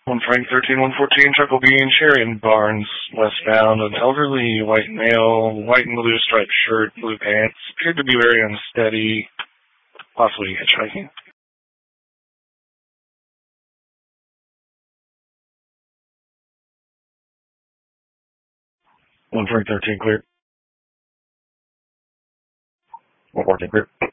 One Frank 13114, Chuckle Bean, Sheridan Barnes, westbound. An elderly white male, white and blue striped shirt, blue pants, appeared to be very unsteady, possibly hitchhiking. One Frank 13 clear. 114 clear.